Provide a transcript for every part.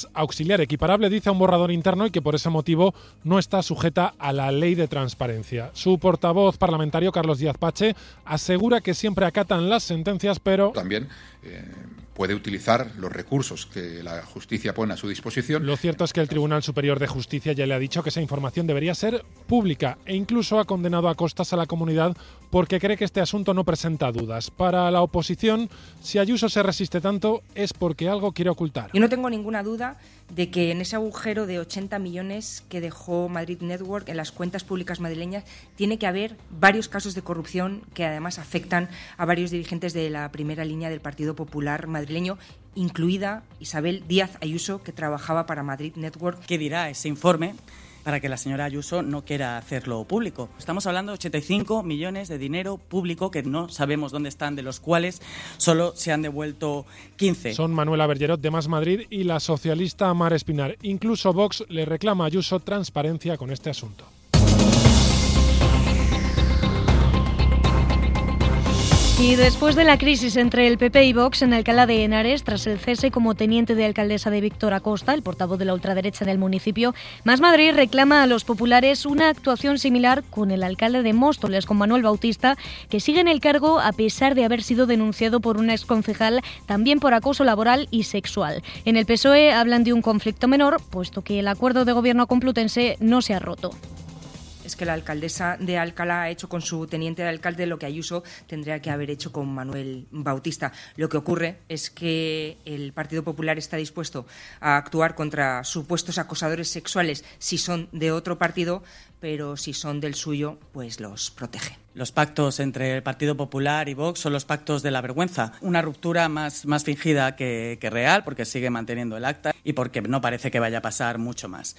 es auxiliar, equiparable, dice, a un borrador interno y que por ese motivo no está sujeta a la ley de transparencia. Su portavoz parlamentario, Carlos Díaz Pache, asegura que siempre acatan las sentencias, pero también puede utilizar los recursos que la justicia pone a su disposición. Lo cierto es que el Tribunal Superior de Justicia ya le ha dicho que esa información debería ser pública e incluso ha condenado a costas a la comunidad porque cree que este asunto no presenta dudas. Para la oposición, si Ayuso se resiste tanto es porque algo quiere ocultar. Yo no tengo ninguna duda de que en ese agujero de 80 millones que dejó Madrid Network en las cuentas públicas madrileñas tiene que haber varios casos de corrupción que además afectan a varios dirigentes de la primera línea del Partido Popular madrileño, incluida Isabel Díaz Ayuso, que trabajaba para Madrid Network. ¿Qué dirá ese informe para que la señora Ayuso no quiera hacerlo público? Estamos hablando de 85 millones de dinero público que no sabemos dónde están, de los cuales solo se han devuelto 15. Son Manuela Bergerot de Más Madrid y la socialista Mar Espinar. Incluso Vox le reclama a Ayuso transparencia con este asunto. Y después de la crisis entre el PP y Vox en Alcalá de Henares, tras el cese como teniente de alcaldesa de Víctor Acosta, el portavoz de la ultraderecha en el municipio, Más Madrid reclama a los populares una actuación similar con el alcalde de Móstoles, con Manuel Bautista, que sigue en el cargo a pesar de haber sido denunciado por un exconcejal también por acoso laboral y sexual. En el PSOE hablan de un conflicto menor, puesto que el acuerdo de gobierno complutense no se ha roto. Es que la alcaldesa de Alcalá ha hecho con su teniente de alcalde lo que Ayuso tendría que haber hecho con Manuel Bautista. Lo que ocurre es que el Partido Popular está dispuesto a actuar contra supuestos acosadores sexuales si son de otro partido, pero si son del suyo, pues los protege. Los pactos entre el Partido Popular y Vox son los pactos de la vergüenza. Una ruptura más fingida que real, porque sigue manteniendo el acta y porque no parece que vaya a pasar mucho más.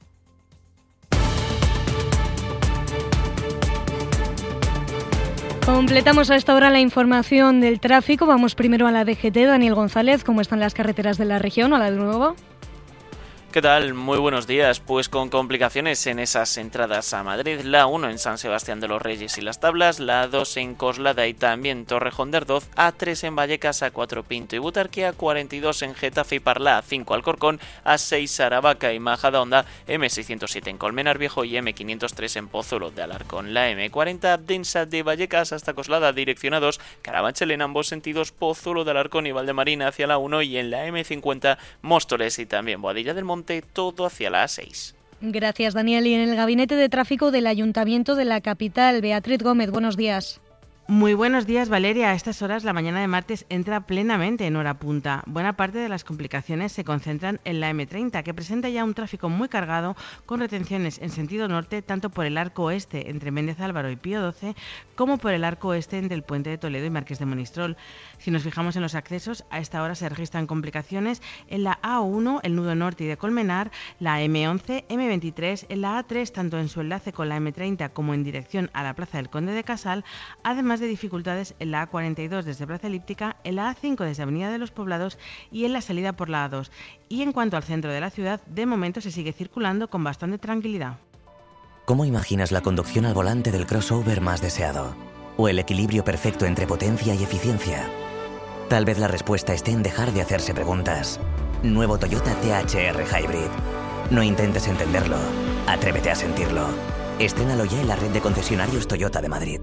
Completamos a esta hora la información del tráfico. Vamos primero a la DGT. Daniel González, ¿cómo están las carreteras de la región? Hola de nuevo. ¿Qué tal? Muy buenos días. Pues con complicaciones en esas entradas a Madrid, la 1 en San Sebastián de los Reyes y Las Tablas, la 2 en Coslada y también Torrejón de Ardoz, A3 en Vallecas, A4 Pinto y Butarque, A42 en Getafe y Parla, A5 Alcorcón, A6 Aravaca y Majadahonda, M607 en Colmenar Viejo y M503 en Pozuelo de Alarcón. La M40 densa de Vallecas hasta Coslada, dirección A2, Carabanchel en ambos sentidos, Pozuelo de Alarcón y Valdemarina hacia la 1 y en la M50 Móstoles y también Boadilla del Monte, todo hacia la A6. Gracias, Daniel. Y en el Gabinete de Tráfico del Ayuntamiento de la capital, Beatriz Gómez, buenos días. Muy buenos días, Valeria. A estas horas la mañana de martes entra plenamente en hora punta. Buena parte de las complicaciones se concentran en la M30, que presenta ya un tráfico muy cargado con retenciones en sentido norte, tanto por el arco oeste entre Méndez Álvaro y Pío XII, como por el arco oeste entre el Puente de Toledo y Marqués de Monistrol. Si nos fijamos en los accesos, a esta hora se registran complicaciones en la A1, el nudo norte y de Colmenar, la M11, M23, en la A3, tanto en su enlace con la M30 como en dirección a la Plaza del Conde de Casal, además de dificultades en la A42 desde Plaza Elíptica, en la A5 desde Avenida de los Poblados y en la salida por la A2. Y en cuanto al centro de la ciudad, de momento se sigue circulando con bastante tranquilidad. ¿Cómo imaginas la conducción al volante del crossover más deseado? ¿O el equilibrio perfecto entre potencia y eficiencia? Tal vez la respuesta esté en dejar de hacerse preguntas. Nuevo Toyota THR Hybrid. No intentes entenderlo, atrévete a sentirlo. Estrénalo ya en la red de concesionarios Toyota de Madrid.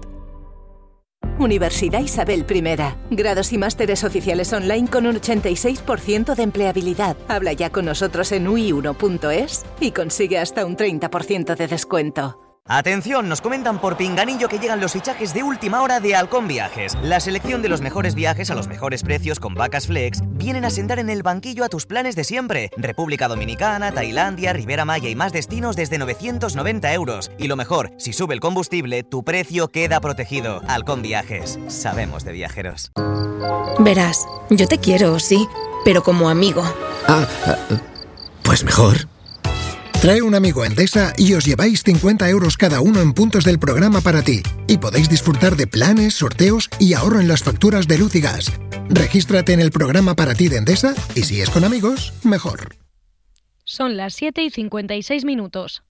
Universidad Isabel I. Grados y másteres oficiales online con un 86% de empleabilidad. Habla ya con nosotros en ui1.es y consigue hasta un 30% de descuento. Atención, nos comentan por pinganillo que llegan los fichajes de última hora de Halcón Viajes. La selección de los mejores viajes a los mejores precios con vacas flex vienen a sentar en el banquillo a tus planes de siempre. República Dominicana, Tailandia, Riviera Maya y más destinos desde 990 euros. Y lo mejor, si sube el combustible, tu precio queda protegido. Halcón Viajes, sabemos de viajeros. Verás, yo te quiero, sí, pero como amigo. Pues mejor. Trae un amigo a Endesa y os lleváis 50 euros cada uno en puntos del programa para ti. Y podéis disfrutar de planes, sorteos y ahorro en las facturas de luz y gas. Regístrate en el programa para ti de Endesa y si es con amigos, mejor. Son las 7:56.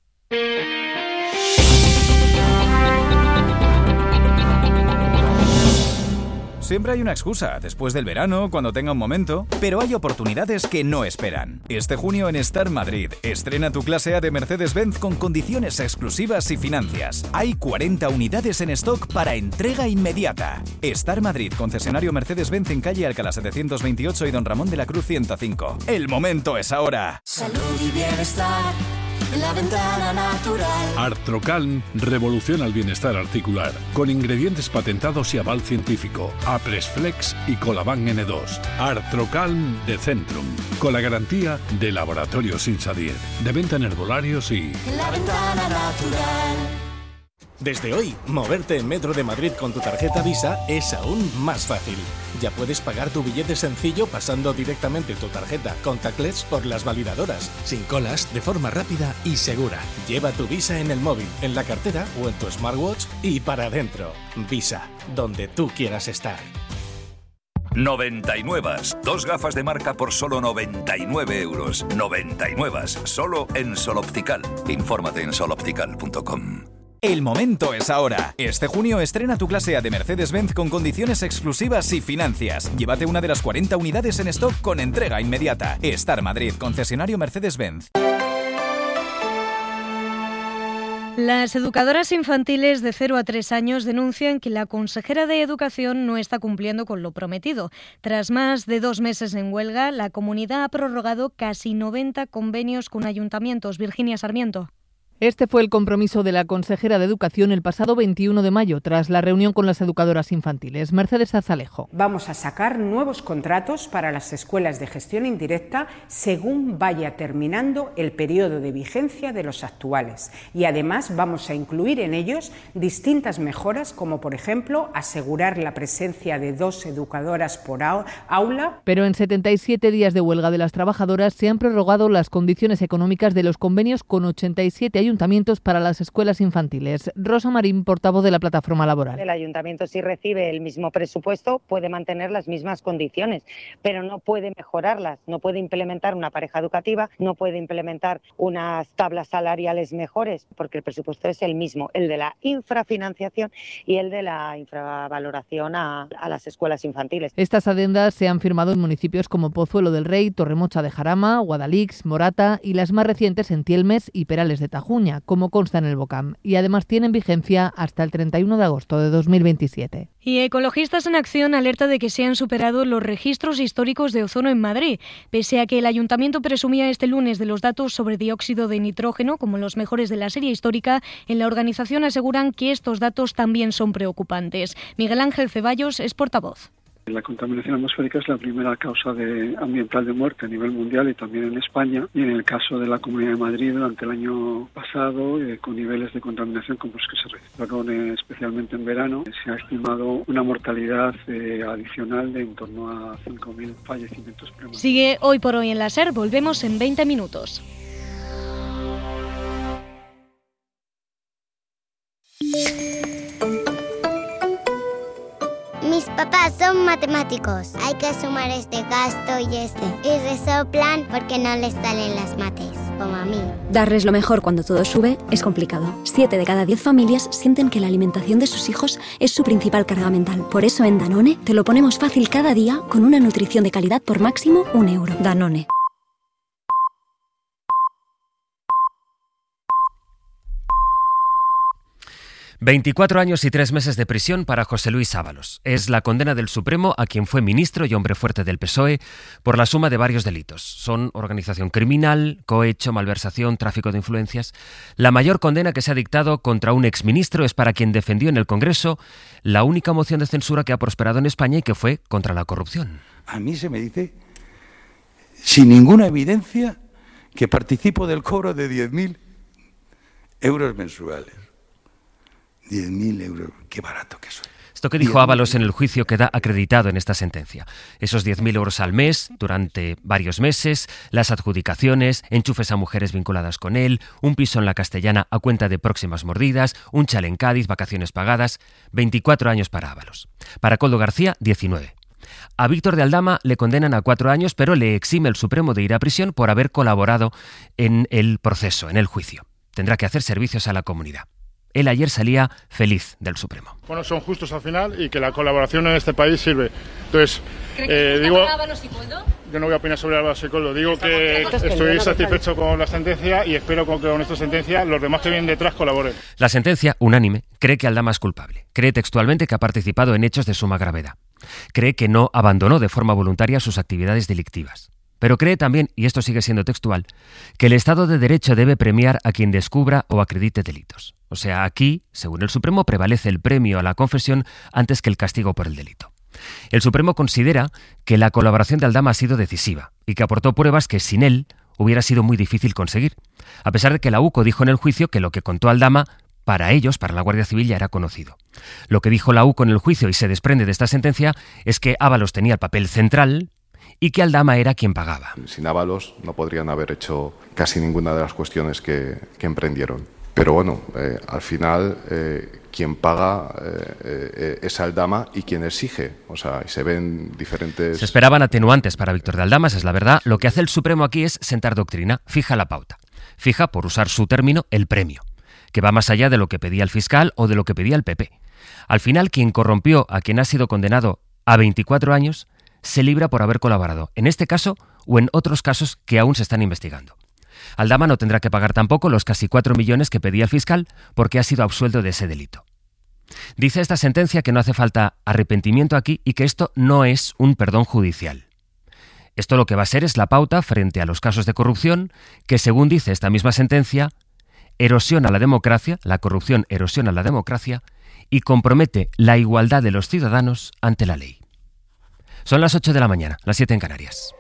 siempre hay una excusa, después del verano, cuando tenga un momento, pero hay oportunidades que no esperan. Este junio en Star Madrid, estrena tu clase A de Mercedes-Benz con condiciones exclusivas y financias. Hay 40 unidades en stock para entrega inmediata. Star Madrid, concesionario Mercedes-Benz en calle Alcalá 728 y Don Ramón de la Cruz 105. El momento es ahora. Salud y bienestar. La Ventana Natural. Artrocalm revoluciona el bienestar articular con ingredientes patentados y aval científico. Apresflex y Colaban N2. Artrocalm de Centrum, con la garantía de Laboratorios Insadiet, de venta en herbolarios y La Ventana Natural. Desde hoy, moverte en Metro de Madrid con tu tarjeta Visa es aún más fácil. Ya puedes pagar tu billete sencillo pasando directamente tu tarjeta contactless por las validadoras, sin colas, de forma rápida y segura. Lleva tu Visa en el móvil, en la cartera o en tu smartwatch y para adentro. Visa, donde tú quieras estar. 99. 2 gafas de marca por solo 99 euros. 99. Solo en Sol Optical. Infórmate en soloptical.com. El momento es ahora. Este junio estrena tu clase A de Mercedes-Benz con condiciones exclusivas y financias. Llévate una de las 40 unidades en stock con entrega inmediata. Star Madrid, concesionario Mercedes-Benz. Las educadoras infantiles de 0 a 3 años denuncian que la consejera de Educación no está cumpliendo con lo prometido. Tras más de 2 meses en huelga, la comunidad ha prorrogado casi 90 convenios con ayuntamientos. Virginia Sarmiento. Este fue el compromiso de la consejera de Educación el pasado 21 de mayo, tras la reunión con las educadoras infantiles. Mercedes Azalejo. Vamos a sacar nuevos contratos para las escuelas de gestión indirecta según vaya terminando el periodo de vigencia de los actuales. Y además vamos a incluir en ellos distintas mejoras, como por ejemplo asegurar la presencia de 2 educadoras por aula. Pero en 77 días de huelga de las trabajadoras se han prorrogado las condiciones económicas de los convenios con 87 ayuntamientos para las escuelas infantiles. Rosa Marín, portavoz de la plataforma laboral. El ayuntamiento, si recibe el mismo presupuesto, puede mantener las mismas condiciones, pero no puede mejorarlas, no puede implementar una pareja educativa, no puede implementar unas tablas salariales mejores, porque el presupuesto es el mismo, el de la infrafinanciación y el de la infravaloración a las escuelas infantiles. Estas adendas se han firmado en municipios como Pozuelo del Rey, Torremocha de Jarama, Guadalix, Morata y las más recientes en Tielmes y Perales de Tajuña, como consta en el BOCAM, y además tienen vigencia hasta el 31 de agosto de 2027. Y Ecologistas en Acción alerta de que se han superado los registros históricos de ozono en Madrid, pese a que el ayuntamiento presumía este lunes de los datos sobre dióxido de nitrógeno como los mejores de la serie histórica. En la organización aseguran que estos datos también son preocupantes. Miguel Ángel Ceballos es portavoz. La contaminación atmosférica es la primera causa ambiental de muerte a nivel mundial y también en España. Y en el caso de la Comunidad de Madrid, durante el año pasado, con niveles de contaminación como los que se registraron especialmente en verano, se ha estimado una mortalidad adicional de en torno a 5.000 fallecimientos prematuros. Sigue Hoy por Hoy en la SER. Volvemos en 20 minutos. Mis papás son matemáticos. Hay que sumar este gasto y este. Y resoplan porque no les salen las mates, como a mí. Darles lo mejor cuando todo sube es complicado. 7 de cada 10 familias sienten que la alimentación de sus hijos es su principal carga mental. Por eso en Danone te lo ponemos fácil cada día con una nutrición de calidad por máximo €1. Danone. ...24 años y 3 meses de prisión para José Luis Ábalos. Es la condena del Supremo a quien fue ministro y hombre fuerte del PSOE... ...por la suma de varios delitos. Son organización criminal, cohecho, malversación, tráfico de influencias... La mayor condena que se ha dictado contra un exministro es para quien defendió en el Congreso... ...la única moción de censura que ha prosperado en España y que fue contra la corrupción. A mí se me dice, sin ninguna evidencia, que participo del cobro de 10.000 euros mensuales. 10.000 euros, qué barato que soy. Esto que dijo Ábalos en el juicio queda acreditado en esta sentencia. Esos 10.000 euros al mes, durante varios meses, las adjudicaciones, enchufes a mujeres vinculadas con él, un piso en la Castellana a cuenta de próximas mordidas, un chale en Cádiz, vacaciones pagadas, 24 años para Ábalos. Para Coldo García, 19. A Víctor de Aldama le condenan a 4 años, pero le exime el Supremo de ir a prisión por haber colaborado en el proceso, en el juicio. Tendrá que hacer servicios a la comunidad. Él ayer salía feliz del Supremo. Bueno, son justos al final y que la colaboración en este país sirve. Entonces, yo no voy a opinar sobre Álvaro Sicoldo. Digo que estoy satisfecho con la sentencia y espero que con esta sentencia los demás que vienen detrás colaboren. La sentencia, unánime, cree que Aldama es culpable. Cree textualmente que ha participado en hechos de suma gravedad. Cree que no abandonó de forma voluntaria sus actividades delictivas. Pero cree también, y esto sigue siendo textual, que el Estado de Derecho debe premiar a quien descubra o acredite delitos. O sea, aquí, según el Supremo, prevalece el premio a la confesión antes que el castigo por el delito. El Supremo considera que la colaboración de Aldama ha sido decisiva y que aportó pruebas que sin él hubiera sido muy difícil conseguir, a pesar de que la UCO dijo en el juicio que lo que contó Aldama para ellos, para la Guardia Civil, ya era conocido. Lo que dijo la UCO en el juicio y se desprende de esta sentencia es que Ábalos tenía el papel central y que Aldama era quien pagaba. Sin Ábalos no podrían haber hecho casi ninguna de las cuestiones que emprendieron. Pero bueno, al final quien paga es Aldama y quien exige. O sea, se ven diferentes... Se esperaban atenuantes para Víctor de Aldama, esa es la verdad. Lo que hace el Supremo aquí es sentar doctrina, fija la pauta. Fija, por usar su término, el premio, que va más allá de lo que pedía el fiscal o de lo que pedía el PP. Al final, quien corrompió a quien ha sido condenado a 24 años se libra por haber colaborado, en este caso o en otros casos que aún se están investigando. Aldama no tendrá que pagar tampoco los casi 4 millones que pedía el fiscal porque ha sido absuelto de ese delito. Dice esta sentencia que no hace falta arrepentimiento aquí y que esto no es un perdón judicial. Esto lo que va a ser es la pauta frente a los casos de corrupción que, según dice esta misma sentencia, erosiona la democracia, la corrupción erosiona la democracia y compromete la igualdad de los ciudadanos ante la ley. Son las 8 de la mañana, las 7 en Canarias.